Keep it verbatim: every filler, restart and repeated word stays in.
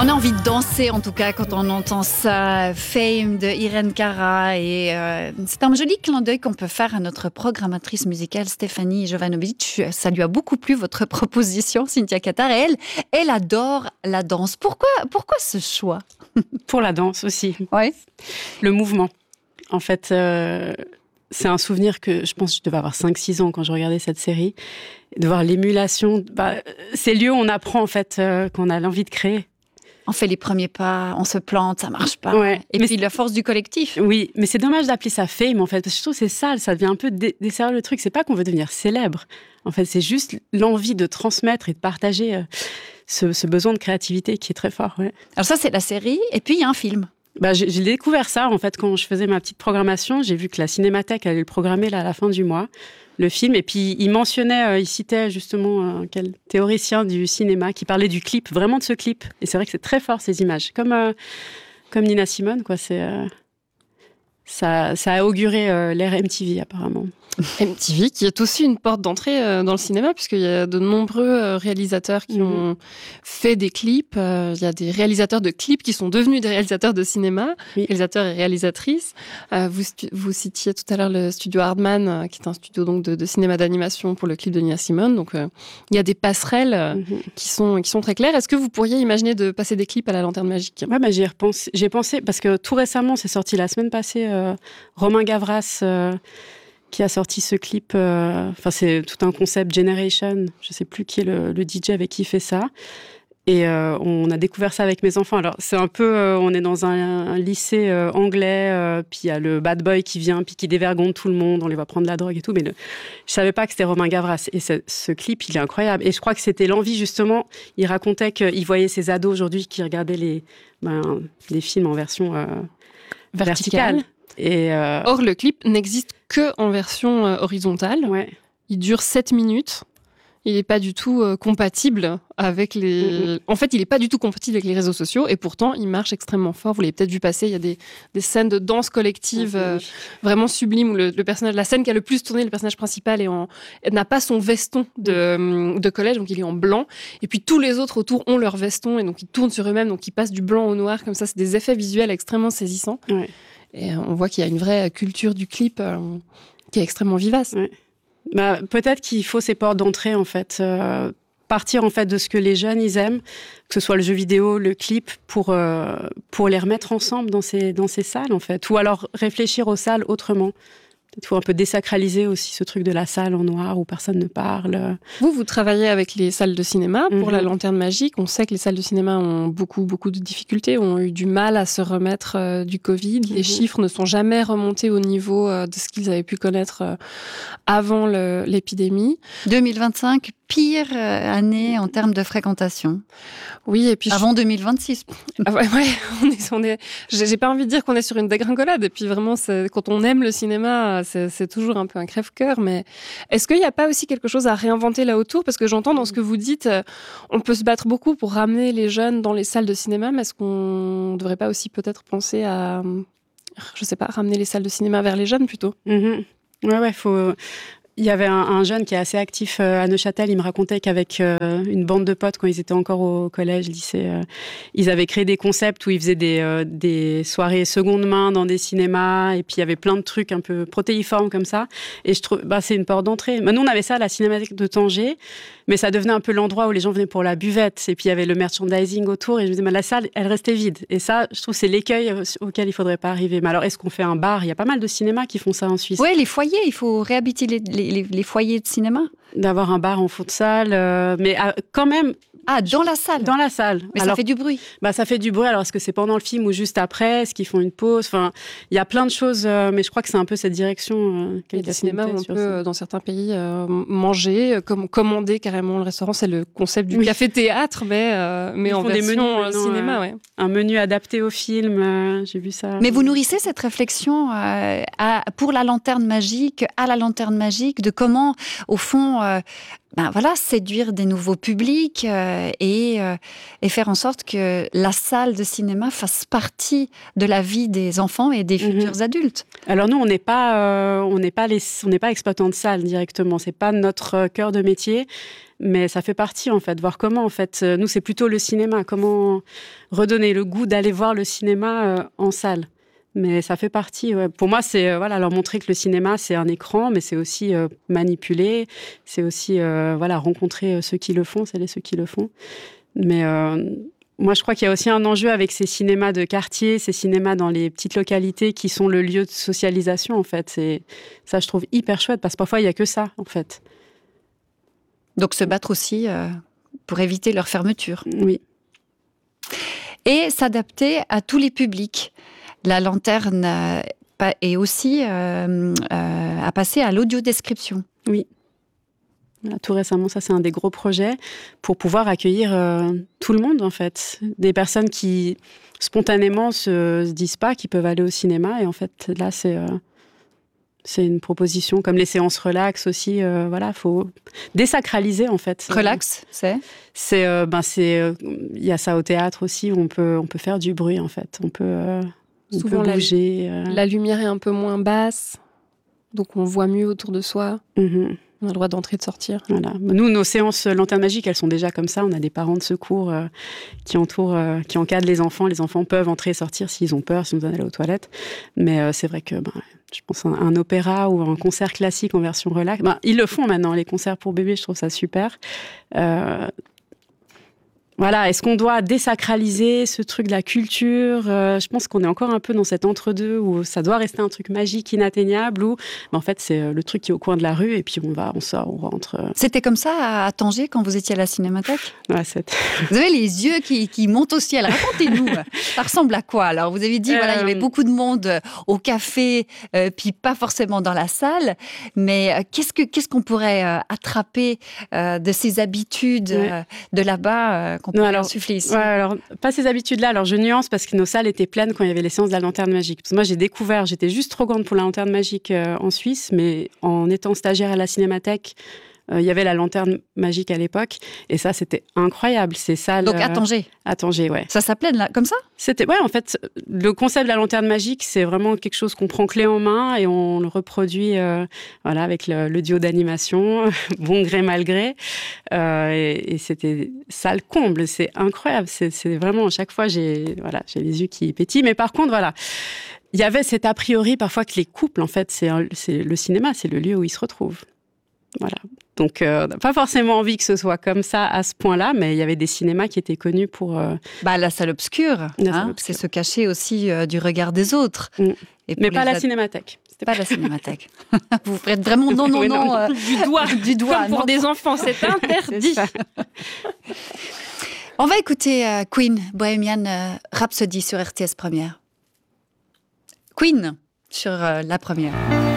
On a envie de danser en tout cas quand on entend ça. Fame de Irene Cara. Et euh, c'est un joli clin d'œil qu'on peut faire à notre programmatrice musicale Stéphanie Jovanovic. Ça lui a beaucoup plu votre proposition, Cynthia Qatar. Et elle, elle adore la danse. Pourquoi, pourquoi ce choix ? Pour la danse aussi. Ouais. Le mouvement. En fait, euh, c'est un souvenir que je pense que je devais avoir cinq six ans quand je regardais cette série. De voir l'émulation. Bah, ces lieux où on apprend en fait euh, qu'on a l'envie de créer. On fait les premiers pas, on se plante, ça marche pas. Ouais, et puis la force du collectif. Oui, mais c'est dommage d'appeler ça fame en fait, parce que je trouve que c'est sale, ça devient un peu dé- desserrer le truc. C'est pas qu'on veut devenir célèbre. En fait, c'est juste l'envie de transmettre et de partager euh, ce, ce besoin de créativité qui est très fort. Ouais. Alors ça, c'est la série, et puis il y a un film. Bah, j'ai, j'ai découvert ça en fait quand je faisais ma petite programmation. J'ai vu que la Cinémathèque allait le programmer là, à la fin du mois, le film. Et puis il mentionnait, euh, il citait justement euh, quel théoricien du cinéma qui parlait du clip, vraiment de ce clip. Et c'est vrai que c'est très fort ces images, comme euh, comme Nina Simone quoi. C'est euh, ça, ça a auguré euh, l'ère M T V apparemment. M T V qui est aussi une porte d'entrée euh, dans le cinéma, puisqu'il y a de nombreux euh, réalisateurs qui mmh. ont fait des clips. Euh, il y a des réalisateurs de clips qui sont devenus des réalisateurs de cinéma, oui. réalisateurs et réalisatrices. Euh, vous, stu- vous citiez tout à l'heure le studio Hardman, euh, qui est un studio donc, de, de cinéma d'animation pour le clip de Nina Simone. Donc, euh, il y a des passerelles euh, mmh. qui, sont, qui sont très claires. Est-ce que vous pourriez imaginer de passer des clips à la Lanterne Magique ? Ouais, bah, j'y ai repensé, j'ai pensé, parce que tout récemment, c'est sorti la semaine passée, euh, Romain Gavras... Euh, qui a sorti ce clip, euh, enfin c'est tout un concept Generation, je sais plus qui est le, le D J avec qui il fait ça, et euh, on a découvert ça avec mes enfants. Alors c'est un peu, euh, on est dans un, un lycée euh, anglais, euh, puis il y a le bad boy qui vient, puis qui dévergonde tout le monde, on les voit prendre de la drogue et tout, mais le, je savais pas que c'était Romain Gavras, et ce, ce clip il est incroyable, et je crois que c'était l'envie justement, il racontait qu'il voyait ces ados aujourd'hui qui regardaient les, ben, les films en version euh, verticale. verticale. Et euh... Or, le clip n'existe que en version euh, horizontale. Ouais. Il dure sept minutes. Il n'est pas du tout euh, compatible avec les... Mm-hmm. En fait, il n'est pas du tout compatible avec les réseaux sociaux. Et pourtant, il marche extrêmement fort. Vous l'avez peut-être vu passer. Il y a des, des scènes de danse collective euh, vraiment sublimes où le, le personnage, la scène qui a le plus tourné, le personnage principal est en, n'a pas son veston de, de collège, donc il est en blanc. Et puis tous les autres autour ont leur veston et donc ils tournent sur eux-mêmes. Donc ils passent du blanc au noir. Comme ça, c'est des effets visuels extrêmement saisissants. Ouais. Et on voit qu'il y a une vraie culture du clip euh, qui est extrêmement vivace. Ouais. Bah, peut-être qu'il faut ces portes d'entrée, en fait. Euh, partir, en fait, de ce que les jeunes, ils aiment, que ce soit le jeu vidéo, le clip, pour, euh, pour les remettre ensemble dans ces, dans ces salles, en fait. Ou alors réfléchir aux salles autrement. Il faut un peu désacraliser aussi ce truc de la salle en noir où personne ne parle. Vous, vous travaillez avec les salles de cinéma pour mm-hmm. la Lanterne Magique. On sait que les salles de cinéma ont beaucoup, beaucoup de difficultés, ont eu du mal à se remettre euh, du Covid. Les mm-hmm. chiffres ne sont jamais remontés au niveau euh, de ce qu'ils avaient pu connaître euh, avant le, l'épidémie. deux mille vingt-cinq, pire euh, année en termes de fréquentation. Oui, et puis... Avant je... deux mille vingt-six. Ah ouais, ouais on est, on est... J'ai, j'ai pas envie de dire qu'on est sur une dégringolade. Et puis vraiment, c'est... quand on aime le cinéma... C'est, c'est toujours un peu un crève-cœur, mais est-ce qu'il n'y a pas aussi quelque chose à réinventer là autour ? Parce que j'entends dans ce que vous dites, on peut se battre beaucoup pour ramener les jeunes dans les salles de cinéma, mais est-ce qu'on ne devrait pas aussi peut-être penser à, je sais pas, ramener les salles de cinéma vers les jeunes plutôt ? Mm-hmm. Ouais, ouais, faut... Il y avait un, un jeune qui est assez actif euh, à Neuchâtel, il me racontait qu'avec euh, une bande de potes, quand ils étaient encore au collège, lycée, euh, ils avaient créé des concepts où ils faisaient des, euh, des soirées seconde main dans des cinémas, et puis il y avait plein de trucs un peu protéiformes comme ça, et je trouve, bah, c'est une porte d'entrée. Bah, nous, on avait ça à la Cinémathèque de Tanger, mais ça devenait un peu l'endroit où les gens venaient pour la buvette, et puis il y avait le merchandising autour, et je me disais, bah, la salle, elle restait vide, et ça, je trouve, c'est l'écueil auquel il faudrait pas arriver. Mais alors, est-ce qu'on fait un bar ? Il y a pas mal de cinémas qui font ça en Suisse. Oui, les foyers, il faut réhabiliter les Les, les foyers de cinéma. D'avoir un bar en fond de salle, euh, mais euh, quand même... Ah, dans la salle. Dans la salle. Mais alors, ça fait du bruit. Bah, ça fait du bruit. Alors, est-ce que c'est pendant le film ou juste après ? Est-ce qu'ils font une pause ? Enfin, il y a plein de choses, euh, mais je crois que c'est un peu cette direction. Euh, il y a des cinémas où on peut, ça. Dans certains pays, euh, manger, comme, commander carrément le restaurant. C'est le concept du oui. café-théâtre, mais, euh, mais en version des menus, cinéma. Euh, ouais. Un menu adapté au film, euh, j'ai vu ça. Mais vous nourrissez cette réflexion euh, à, pour la Lanterne Magique, à la Lanterne Magique, de comment, au fond... Euh, ben voilà, séduire des nouveaux publics euh, et, euh, et faire en sorte que la salle de cinéma fasse partie de la vie des enfants et des futurs mmh. adultes. Alors nous, on n'est pas, euh, on n'est pas les, on n'est pas exploitant de salle directement. C'est pas notre cœur de métier, mais ça fait partie en fait. Voir comment en fait, nous c'est plutôt le cinéma. Comment redonner le goût d'aller voir le cinéma euh, en salle. Mais ça fait partie, ouais. Pour moi, c'est euh, voilà, leur montrer que le cinéma, c'est un écran, mais c'est aussi euh, manipuler, c'est aussi euh, voilà, rencontrer ceux qui le font, c'est les ceux qui le font. Mais euh, moi, je crois qu'il y a aussi un enjeu avec ces cinémas de quartier, ces cinémas dans les petites localités qui sont le lieu de socialisation, en fait. C'est, ça, je trouve hyper chouette, parce que parfois, il n'y a que ça, en fait. Donc, se battre aussi euh, pour éviter leur fermeture. Oui. Et s'adapter à tous les publics. La lanterne est aussi euh, euh, à passer à l'audiodescription. Oui. Tout récemment, ça c'est un des gros projets pour pouvoir accueillir euh, tout le monde en fait. Des personnes qui spontanément se, se disent pas qu'ils peuvent aller au cinéma et en fait là c'est, euh, c'est une proposition comme les séances relax aussi. Euh, voilà, faut désacraliser en fait. Relax, c'est C'est euh, ben c'est il euh, y a ça au théâtre aussi où on peut on peut faire du bruit en fait. On peut euh, On Souvent, peut bouger. La, euh... la lumière est un peu moins basse, donc on voit mieux autour de soi. Mm-hmm. On a le droit d'entrer et de sortir. Voilà. Nous, nos séances Lanterne Magique, elles sont déjà comme ça. On a des parents de secours euh, qui entourent, euh, qui encadrent les enfants. Les enfants peuvent entrer et sortir s'ils ont peur, s'ils ont besoin d'aller aux toilettes. Mais euh, c'est vrai que, ben, je pense, un, un opéra ou un concert classique en version relax, ben, ils le font maintenant, les concerts pour bébés, je trouve ça super. Euh, Voilà, est-ce qu'on doit désacraliser ce truc de la culture ? euh, Je pense qu'on est encore un peu dans cet entre-deux où ça doit rester un truc magique, inatteignable, où ben en fait c'est le truc qui est au coin de la rue et puis on va, on sort, on rentre. C'était comme ça à Tanger quand vous étiez à la Cinémathèque ? Ouais, c'était... Vous avez les yeux qui, qui montent au ciel. Racontez-nous, ça ressemble à quoi ? Alors vous avez dit, euh... voilà, il y avait beaucoup de monde au café, euh, puis pas forcément dans la salle, mais euh, qu'est-ce, que, qu'est-ce qu'on pourrait euh, attraper euh, de ces habitudes ouais. euh, de là-bas euh, qu'on peut non, alors, souffler ici. Ouais, alors, pas ces habitudes-là. Alors, je nuance parce que nos salles étaient pleines quand il y avait les séances de la lanterne magique. Parce que moi, j'ai découvert, j'étais juste trop grande pour la lanterne magique euh, en Suisse, mais en étant stagiaire à la Cinémathèque, il euh, y avait la lanterne magique à l'époque. Et ça, c'était incroyable. Ces salles. Donc, à Tanger. Euh, à Tanger, ouais. Ça s'appelait là, comme ça ? C'était, ouais, en fait, le concept de la lanterne magique, c'est vraiment quelque chose qu'on prend clé en main et on le reproduit, euh, voilà, avec le, le duo d'animation, bon gré, mal gré. Euh, et, et c'était salle comble. C'est incroyable. C'est, c'est vraiment, à chaque fois, j'ai, voilà, j'ai les yeux qui pétillent. Mais par contre, voilà. Il y avait cet a priori, parfois, que les couples, en fait, c'est, un, c'est le cinéma, c'est le lieu où ils se retrouvent. Voilà. Donc, euh, on n'a pas forcément envie que ce soit comme ça à ce point-là, mais il y avait des cinémas qui étaient connus pour... Euh... Bah, la salle obscure, la hein, salle obscure. C'est se cacher aussi euh, du regard des autres. Mm. Et mais pas ad... la Cinémathèque. C'était pas la Cinémathèque. Vous faites vraiment non, non, oui, non. non. Euh, du doigt. du doigt. Comme pour non. des enfants, c'est interdit. C'est on va écouter euh, Queen, Bohemian euh, Rhapsody sur R T S Première. Queen sur euh, la Première.